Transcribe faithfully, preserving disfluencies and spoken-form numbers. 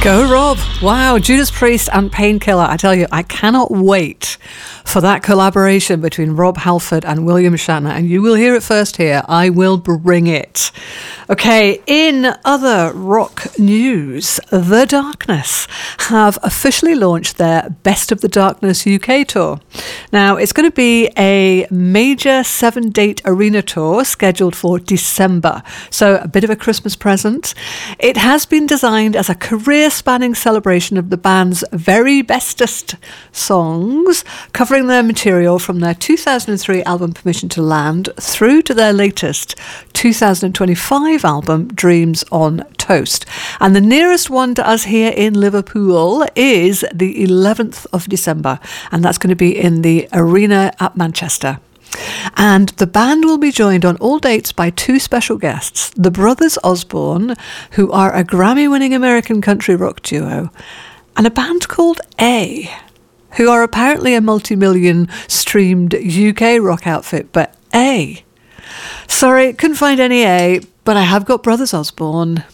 Go Rob. Wow, Judas Priest and Painkiller. I tell you, I cannot wait for that collaboration between Rob Halford and William Shatner, and you will hear it first here. I will bring it. Okay, in other rock news, The Darkness have officially launched their Best of the Darkness U K tour. Now, it's going to be a major seven-date arena tour scheduled for December, so a bit of a Christmas present. It has been designed as a career-spanning celebration of the band's very bestest songs, covering their material from their two thousand three album Permission to Land through to their latest two thousand twenty-five album Dreams on Toast. And the nearest one to us here in Liverpool is the eleventh of December, and that's going to be in the Arena at Manchester. And the band will be joined on all dates by two special guests, the Brothers Osborne, who are a Grammy-winning American country rock duo, and a band called A, who are apparently a multi-million streamed U K rock outfit, but A. Sorry, couldn't find any A, but I have got Brothers Osborne.